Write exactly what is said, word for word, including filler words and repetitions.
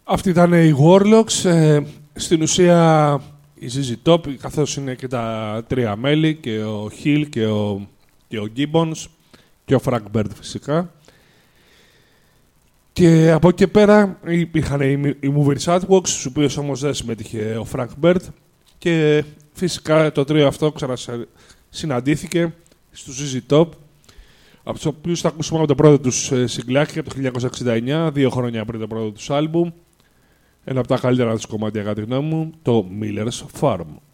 Αυτοί ήταν οι Warlocks. Ε, στην ουσία η ζι ζι Top, καθώς είναι και τα τρία μέλη, και ο Hill και ο, και ο Gibbons και ο Frank Bird φυσικά. Και από εκεί και πέρα υπήρχαν οι, οι Movers Artworks, στους οποίους όμως δεν συμμετείχε ο Frank Bird, και φυσικά το τρίο αυτό ξανασυναντήθηκε στους ζι ζι Top, από τους οποίους θα ακούσουμε από το πρώτο τους συγκλάκι από το χίλια εννιακόσια εξήντα εννιά, δύο χρόνια πριν το πρώτο τους άλμπουμ. Ένα από τα καλύτερα τους κομμάτια, κατά τη γνώμη μου, το Miller's Farm.